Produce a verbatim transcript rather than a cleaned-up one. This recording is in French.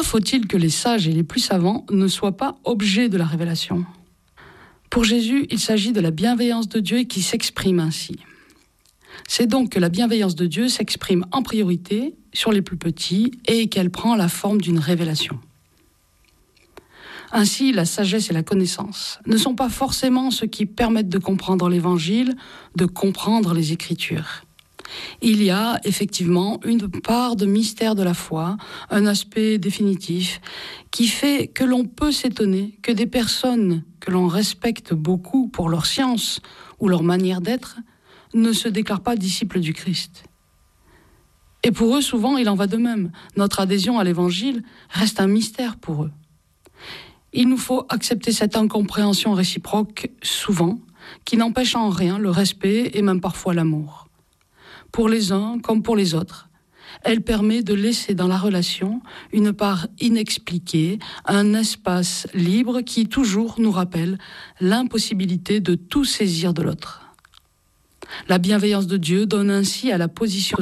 faut-il que les sages et les plus savants ne soient pas objets de la révélation ? Pour Jésus, il s'agit de la bienveillance de Dieu qui s'exprime ainsi. C'est donc que la bienveillance de Dieu s'exprime en priorité sur les plus petits et qu'elle prend la forme d'une révélation. Ainsi, la sagesse et la connaissance ne sont pas forcément ce qui permettent de comprendre l'Évangile, de comprendre les Écritures. Il y a effectivement une part de mystère de la foi, un aspect définitif, qui fait que l'on peut s'étonner que des personnes que l'on respecte beaucoup pour leur science ou leur manière d'être ne se déclarent pas disciples du Christ. Et pour eux, souvent, il en va de même. Notre adhésion à l'Évangile reste un mystère pour eux. Il nous faut accepter cette incompréhension réciproque, souvent, qui n'empêche en rien le respect et même parfois l'amour. Pour les uns comme pour les autres, elle permet de laisser dans la relation une part inexpliquée, un espace libre qui toujours nous rappelle l'impossibilité de tout saisir de l'autre. La bienveillance de Dieu donne ainsi à la position